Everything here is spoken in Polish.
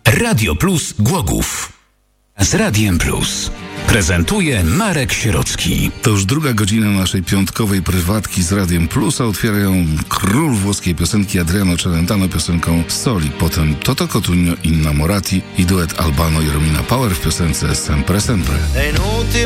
Radio Plus Głogów. Z Radiem Plus. Prezentuje Marek Sierocki. To już druga godzina naszej piątkowej prywatki z Radiem Plus, a otwierają król włoskiej piosenki Adriano Celentano piosenką Soli. Potem Toto Cotugno, Innamorati i duet Albano i Romina Power w piosence Sempre Sempre. È inutile